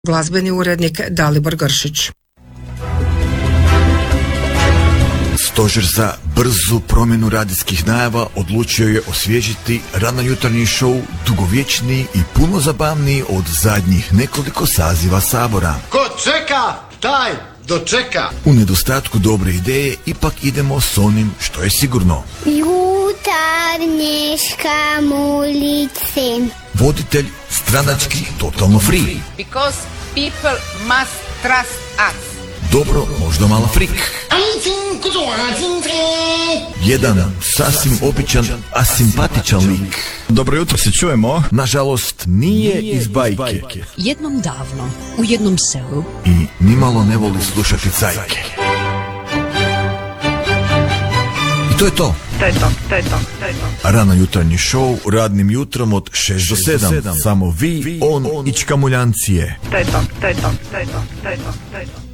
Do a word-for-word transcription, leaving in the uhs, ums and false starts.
Glazbeni urednik Dalibor Gršić. Stožer za brzu promjenu radijskih najava odlučio je osvježiti ranojutarnji šou, dugovječniji i puno zabavniji od zadnjih nekoliko saziva Sabora. Ko čeka, taj dočeka. U nedostatku dobre ideje ipak idemo s onim što je sigurno. Jutarnje škamulice. Voditelj stranački totalno free. Because people must trust us. Dobro, možda malo frik. Jedan sasvim običan, a simpatičan lik. Dobro jutro, se čujemo. Nažalost, nije iz bajke. Jednom davno, u jednom selu. I nimalo ne voli slušati cajke. I to je to. To je to, to je to, to je to. Rano jutarnji šou, radnim jutrom od šest do sedam. Samo vi, on i čkamuljancije. To je to, to je to, to je to, to je to, to je to.